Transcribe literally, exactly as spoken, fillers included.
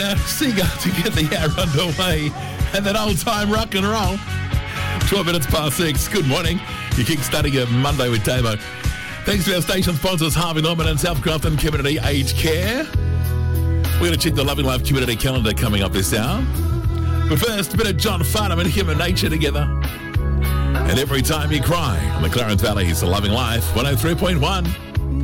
Uh, singer to get the hour underway and that old time rock and roll. twelve minutes past six. Good morning. You're kickstarting your Monday with Damo. Thanks to our station sponsors, Harvey Norman and South Grafton Community Aged Care. We're going to check the Loving Life community calendar coming up this hour. But first, a bit of John Farnham and Human Nature together. And Every Time You Cry on the Clarence Valley, it's the Loving Life one oh three point one.